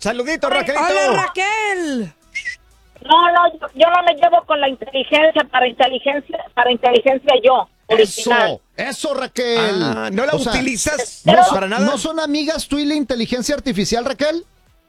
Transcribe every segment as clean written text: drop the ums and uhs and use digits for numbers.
Saludito, Raquelito. Hola, Raquel. No, yo no me llevo con la inteligencia para inteligencia yo. Original. Eso, Raquel. ¿No la O sea, utilizas pero- para nada? ¿No son amigas tú y la inteligencia artificial, Raquel?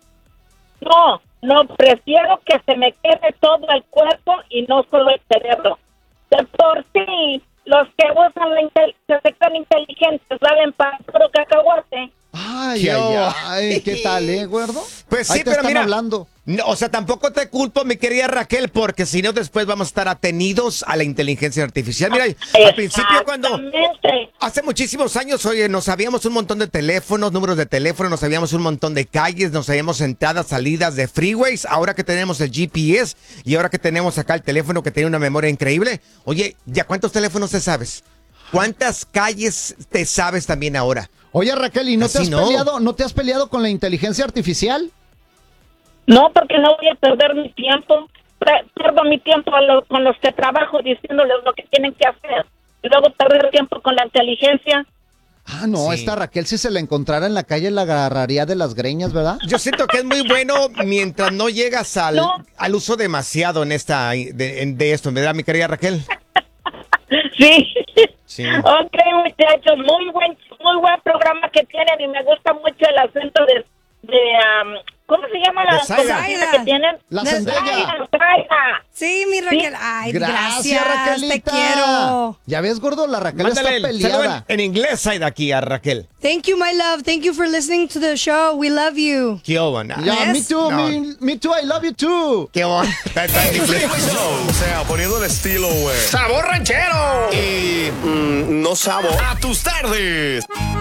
No, prefiero que se me quede todo el cuerpo y no solo el cerebro. De por sí, los que usan que se creen inteligentes salen para puro cacahuate. Ay, ¿qué tal, güerdo? Pues sí, Ahí te pero están mira, hablando. no, o sea, tampoco te culpo, mi querida Raquel, porque si no después vamos a estar atenidos a la inteligencia artificial. Mira, al principio Exactamente. hace muchísimos años, oye, nos sabíamos un montón de teléfonos, números de teléfono, nos sabíamos un montón de calles, nos sabíamos entradas, salidas de freeways, ahora que tenemos el GPS y ahora que tenemos acá el teléfono que tiene una memoria increíble, oye, ¿ya cuántos teléfonos te sabes? ¿Cuántas calles te sabes también ahora? Oye, Raquel, ¿y no te Así no. no te has peleado con la inteligencia artificial? No, porque no voy a perder mi tiempo. Pierdo mi tiempo con los que trabajo diciéndoles lo que tienen que hacer. Y luego perder tiempo con la inteligencia. No, Sí. esta Raquel, si se la encontrara en la calle, la agarraría de las greñas, ¿verdad? Yo siento que es muy bueno mientras no llegas No. al uso demasiado en de esto, ¿verdad, mi querida Raquel? Sí. Sí. Ok, muchachos, muy buen programa que tienen y me gusta mucho el acento ¿cómo se llama la De Zaida. compañía que tienen? La De Zendaya. Zaida. Sí, mi Raquel. Ay, Gracias, Raquelita. Te quiero. Ya ves, gordo, la Raquel Mándale está el saludo peleada. en inglés, Zaida, aquí a Raquel. Thank you, my love. Thank you for listening to the show. We love you. ¿Qué hubo? Ya, me ¿Ves? too, No. me too, I love you too. ¿Qué hubo? Está en inglés. O sea, poniendo el estilo, güey. ¡Sabor ranchero! Y no sabo. A tus tardes.